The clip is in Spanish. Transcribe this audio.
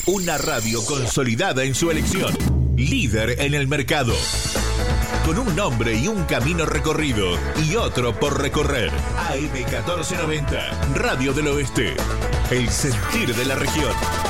Una radio consolidada en su elección. Líder en el mercado. Con un nombre y un camino recorrido y otro por recorrer. AM 1490, Radio del Oeste. El sentir de la región.